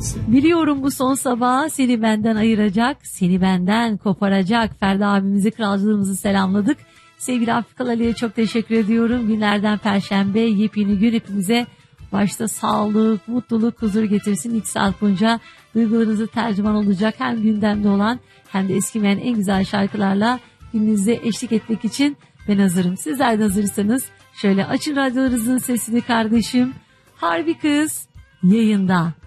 Biliyorum bu son sabah seni benden ayıracak, seni benden koparacak. Ferdi abimizi, kralcılığımızı selamladık. Sevgili Afrikalı Ali'ye çok teşekkür ediyorum. Günlerden Perşembe, yepyeni gün hepimize başta sağlık, mutluluk, huzur getirsin. 2 saat boyunca duygularınızı tercüman olacak hem gündemde olan hem de eskimeyen en güzel şarkılarla gününüze eşlik etmek için ben hazırım. Sizler de hazırsanız şöyle açın radyolarınızın sesini kardeşim. Harbi Kız yayında.